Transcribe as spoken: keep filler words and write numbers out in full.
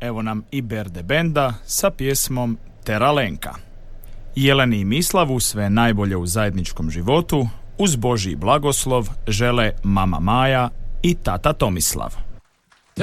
evo nam i Berde Benda sa pjesmom Teralenka. Jeleni i Mislavu sve najbolje u zajedničkom životu, uz Božji blagoslov žele mama Maja i tata Tomislav.